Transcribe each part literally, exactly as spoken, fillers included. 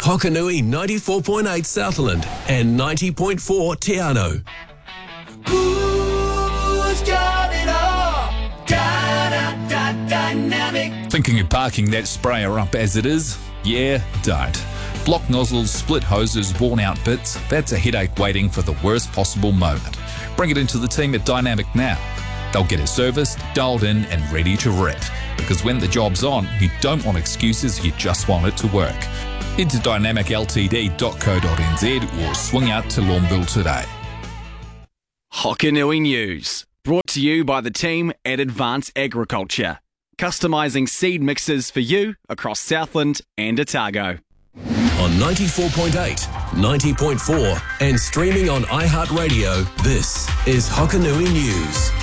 Hokanui ninety-four point eight Southland and ninety point four Te Anau. Who's got it all? Dynamic. Thinking of parking that sprayer up as it is? Yeah, don't. Block nozzles, split hoses, worn out bits, that's a headache waiting for the worst possible moment. Bring it into the team at Dynamic now. They'll get it serviced, dialed in and ready to rip. Because when the job's on, you don't want excuses, you just want it to work. Head to dynamic l t d dot co dot n z or swing out to Lawnville today. Hokanui News, brought to you by the team at Advance Agriculture, customising seed mixes for you across Southland and Otago. On ninety-four point eight, ninety point four and streaming on iHeartRadio, this is Hokanui News.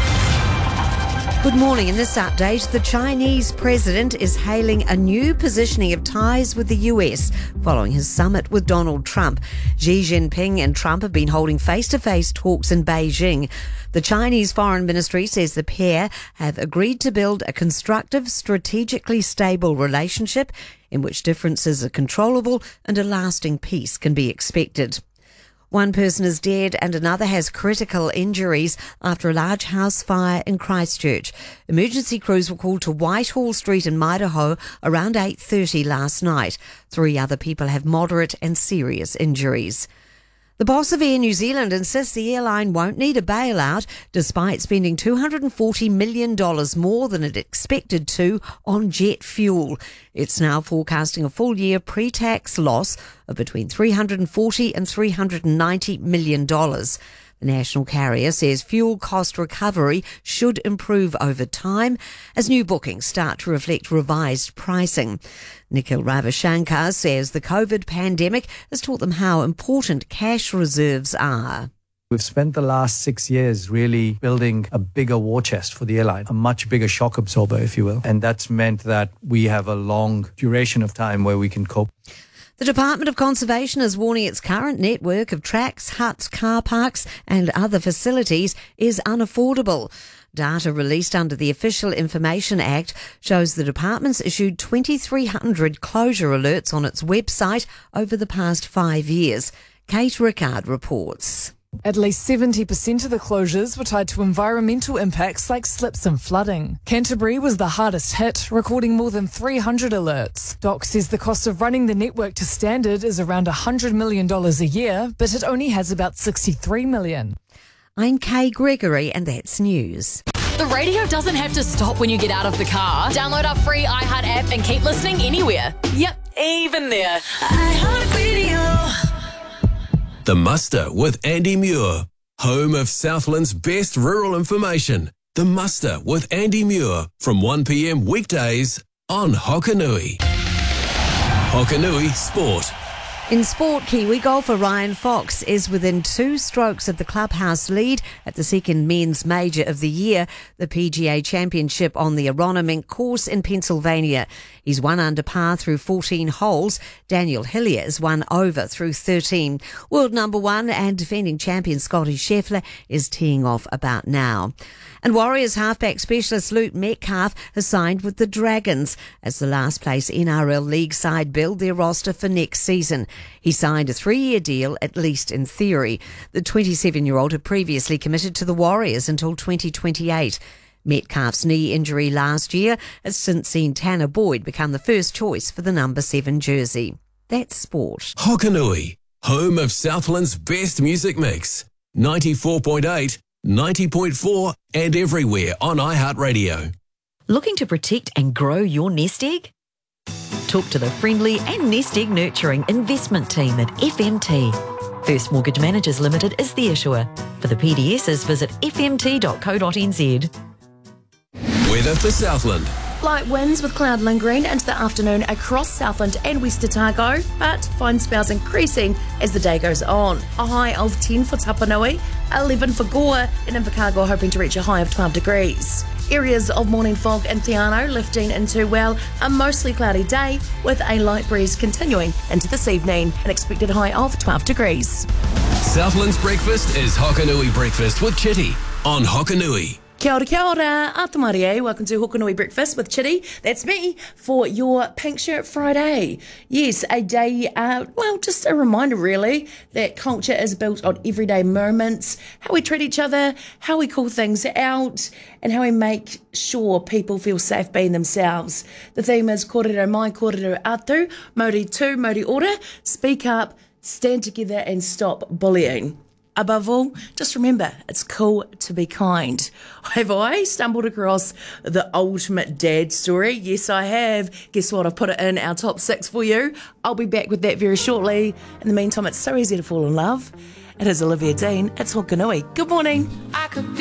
Good morning. In this update, the Chinese president is hailing a new positioning of ties with the U S following his summit with Donald Trump. Xi Jinping and Trump have been holding face-to-face talks in Beijing. The Chinese Foreign Ministry says the pair have agreed to build a constructive, strategically stable relationship in which differences are controllable and a lasting peace can be expected. One person is dead and another has critical injuries after a large house fire in Christchurch. Emergency crews were called to Whitehall Street in Maidaho around eight thirty last night. Three other people have moderate and serious injuries. The boss of Air New Zealand insists the airline won't need a bailout despite spending two hundred forty million dollars more than it expected to on jet fuel. It's now forecasting a full year pre-tax loss of between three hundred forty and three hundred ninety million dollars. The national carrier says fuel cost recovery should improve over time as new bookings start to reflect revised pricing. Nikhil Ravashankar says the COVID pandemic has taught them how important cash reserves are. We've spent the last six years really building a bigger war chest for the airline, a much bigger shock absorber, if you will. And that's meant that we have a long duration of time where we can cope. The Department of Conservation is warning its current network of tracks, huts, car parks and other facilities is unaffordable. Data released under the Official Information Act shows the department's issued twenty-three hundred closure alerts on its website over the past five years. Kate Rickard reports. At least seventy percent of the closures were tied to environmental impacts like slips and flooding. Canterbury was the hardest hit, recording more than three hundred alerts. Doc says the cost of running the network to standard is around one hundred million dollars a year, but it only has about sixty-three million dollars. I'm Kay Gregory and that's news. The radio doesn't have to stop when you get out of the car. Download our free iHeart app and keep listening anywhere. Yep, even there. iHeartRadio. The Muster with Andy Muir, home of Southland's best rural information. The Muster with Andy Muir from one p m weekdays on Hokanui. Hokanui Sport. In sport, Kiwi golfer Ryan Fox is within two strokes of the clubhouse lead at the second men's major of the year, the P G A Championship on the Aronimink course in Pennsylvania. He's one under par through fourteen holes. Daniel Hillier is one over through thirteen. World number one and defending champion Scotty Scheffler is teeing off about now. And Warriors halfback specialist Luke Metcalf has signed with the Dragons as the last place N R L League side build their roster for next season. He signed a three-year deal, at least in theory. The twenty-seven-year-old had previously committed to the Warriors until twenty twenty-eight. Metcalf's knee injury last year has since seen Tanner Boyd become the first choice for the number seven jersey. That's sport. Hokanui, home of Southland's best music mix. ninety-four point eight, ninety point four and everywhere on iHeartRadio. Looking to protect and grow your nest egg? Talk to the friendly and nest egg nurturing investment team at F M T. First Mortgage Managers Limited is the issuer. For the P D Ss, visit f m t dot co dot n z. Weather for Southland. Light winds with cloud lingering into the afternoon across Southland and West Otago, but fine spells increasing as the day goes on. A high of ten for Tapanui, eleven for Gore, and Invercargill hoping to reach a high of twelve degrees. Areas of morning fog in Te Anau lifting into, well, a mostly cloudy day with a light breeze continuing into this evening. An expected high of twelve degrees. Southland's breakfast is Hokanui Breakfast with Chitty on Hokanui. Kia ora, kia ora, Atamarie. Welcome to Hokanui Breakfast with Chitty. That's me for your Pink Shirt Friday. Yes, a day, uh, well, just a reminder really that culture is built on everyday moments, how we treat each other, how we call things out, and how we make sure people feel safe being themselves. The theme is kōrero mai, kōrero atu, mauri tū, mauri ora, speak up, stand together and stop bullying. Above all, just remember, it's cool to be kind. Have I stumbled across the ultimate dad story? Yes, I have. Guess what? I've put it in our top six for you. I'll be back with that very shortly. In the meantime, it's so easy to fall in love. It is Olivia Dean. It's Hokanui. Good morning. I could be